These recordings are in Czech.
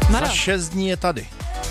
Za 6 dní je tady.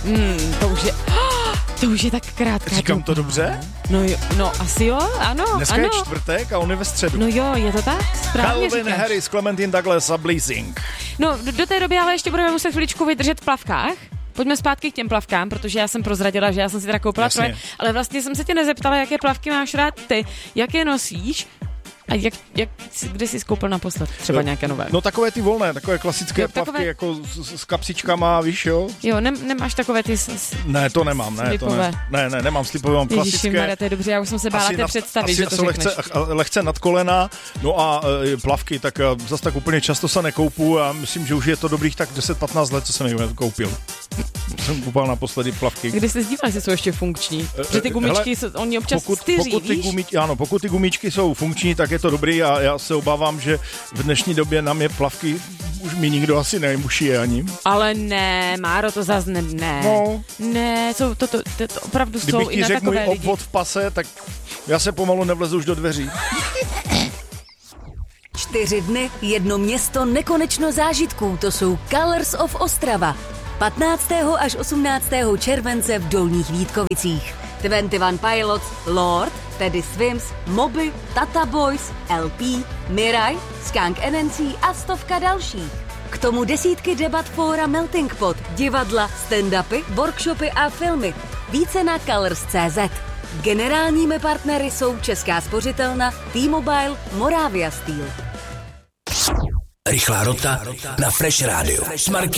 To už je tak krátká. Říkám to dobře? No asi jo, ano. Dneska je čtvrtek a on je ve středu. No jo, je to tak? Správně Calvin říkáš. Harris, Clementine Douglas a Blazing. No, do té doby ale ještě budeme muset chviličku vydržet v plavkách. Pojďme zpátky k těm plavkám, protože já jsem prozradila, že já jsem si teda koupila troje, ale vlastně jsem se tě nezeptala, jaké plavky máš rád ty, jaké nosíš a kde jsi koupil naposled? Třeba nějaké nové? No takové ty volné, takové klasické plavky jako s kapsičkama, víš jo? Jo, nemáš takové ty Ne, to nemám, nemám slipové, mám klasické. Ježišmarja, to je dobře, já už jsem se bála té představy, že to řekneš. Lehce nad kolena, no a plavky, tak zase tak úplně často se nekoupu a myslím, že už je to dobrých tak 10-15 let, co jsem je koupil. Jsem koupal naposledy plavky. Kdy jsi zdíval, že jsou ještě funkční? Že ty gumičky, oni občas styří, pokud ty gumičky jsou funkční, tak je to dobrý a já se obávám, že v dnešní době na mě plavky už mi nikdo asi nemuší ani. Ale ne, Máro, to zase ne. No. Ne, to opravdu jsou i na takové lidi. Kdybych ti řekl můj obvod v pase, tak já se pomalu nevlezu už do dveří. 4 dny, 1 město, nekonečno zážitků. To jsou Colors of Ostrava. 15. až 18. července v Dolních Vítkovicích. 21 Pilots, Lord, Teddy Swims, Moby, Tata Boys, LP, Mirai, Skunk NNC a stovka dalších. K tomu desítky debat fóra Melting Pot, divadla, stand-upy, workshopy a filmy. Více na colors.cz. Generálními partnery jsou Česká spořitelna, T-Mobile, Moravia Steel. Rychlá rota na Fresh Radio.